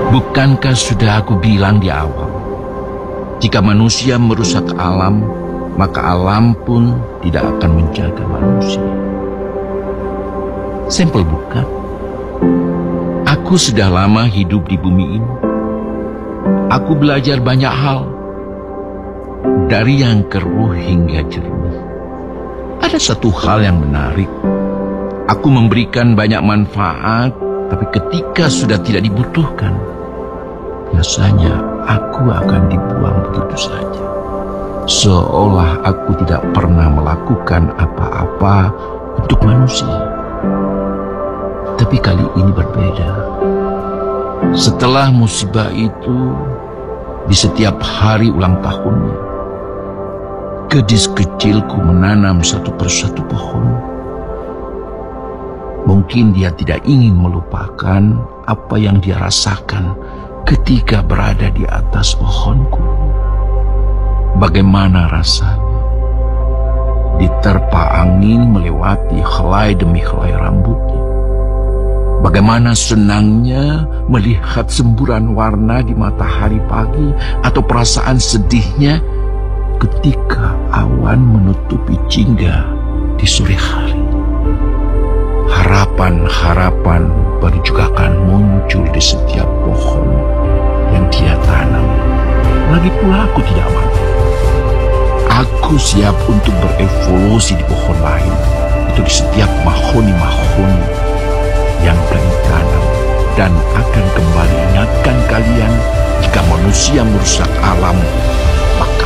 Bukankah sudah aku bilang di awal, jika manusia merusak alam, maka alam pun tidak akan menjaga manusia. Simpel bukan? Aku sudah lama hidup di bumi ini. Aku belajar banyak hal, dari yang keruh hingga jernih. Ada satu hal yang menarik. Aku memberikan banyak manfaat, tapi ketika sudah tidak dibutuhkan, biasanya aku akan dibuang begitu saja. Seolah aku tidak pernah melakukan apa-apa untuk manusia. Tapi kali ini berbeda. Setelah musibah itu, di setiap hari ulang tahunnya, gadis kecilku menanam satu persatu pohon. Mungkin dia tidak ingin melupakan apa yang dia rasakan ketika berada di atas pohonku. Bagaimana rasanya diterpa angin melewati helai demi helai rambutnya. Bagaimana senangnya melihat semburan warna di matahari pagi, atau perasaan sedihnya ketika awan menutupi jingga di sore hari. Harapan-harapan baru juga akan muncul di setiap pohon yang dia tanam. Lagi pula aku tidak mampu. Aku siap untuk berevolusi di pohon lain, itu di setiap mahoni-mahoni yang kami tanam, dan akan kembali ingatkan kalian, jika manusia merusak alam, maka